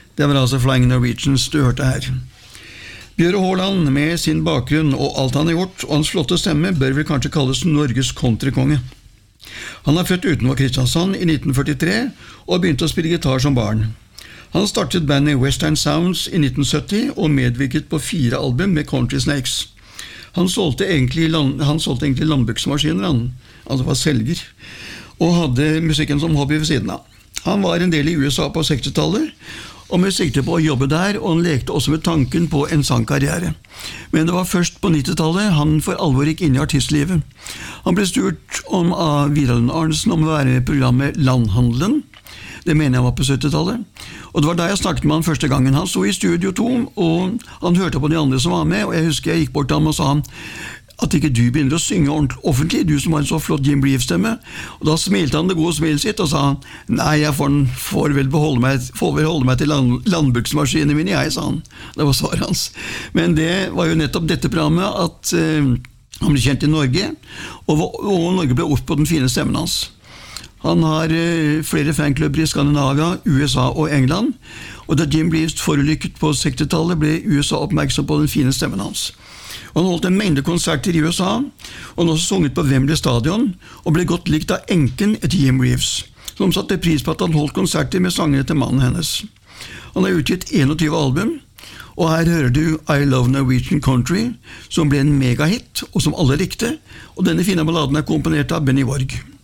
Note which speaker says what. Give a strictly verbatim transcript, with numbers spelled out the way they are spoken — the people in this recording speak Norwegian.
Speaker 1: Det var altså Flying Norwegians du hørte her. Bjøre Håland med sin bakgrunn og alt han har gjort, og hans flotte stemme bør vel kanskje kalles Norges countrykonge. Han er født utenfor Kristiansand i nitten førtitre og begynte å spille gitar som barn. Han startet bandet Western Sounds i nitten sytti og medvirket på fire album med Country Snakes. Han solgte egentlig, land, han solgte egentlig landbruksmaskiner, han, altså var selger, og hadde musikken som hobby ved siden av. Han var en del i U S A på sekstitallet, og med sikte på å jobbe der, og han lekte også med tanken på en sangkarriere. Men det var først på nittitallet han for alvor gikk inn i artistlivet. Han ble spurt om av Vidar Arnesen om å være med i programmet Landhandelen. Det mener jeg var på syttitallet. Og det var da jeg snakket med han første gangen. Han sto i studio to, og han hørte på de andre som var med, og jeg husker jeg gikk bort til ham og sa at ikke du begynner å synge ordentlig offentlig, du som har en så flott Jim Reeves-stemme. Og da smilte han det gode smilet sitt og sa, nei, jeg får, får vel beholde meg, får vel holde meg til land, landbruksmaskinene mine, jeg, sa han. Det var svaret hans. Men det var jo nettopp dette programmet at uh, han ble kjent i Norge, og, og Norge ble opp på den fine stemmen hans. Han har uh, flere fanklubber i Skandinavia, U S A og England, og da Jim Reeves forulykket på sekstitallet ble U S A oppmerksom på den fine stemmen hans. Og han holdt en mengde konserter i U S A, og han også sunget på Wembley Stadion, og ble godt likt av enken etter Jim Reeves, som satte pris på at han holdt konserter med sangene til mannen hennes. Han har utgitt einogtyve album, og her hører du I Love Norwegian Country, som ble en megahit, og som alle likte, og denne fine balladen er komponert av Benny Borg.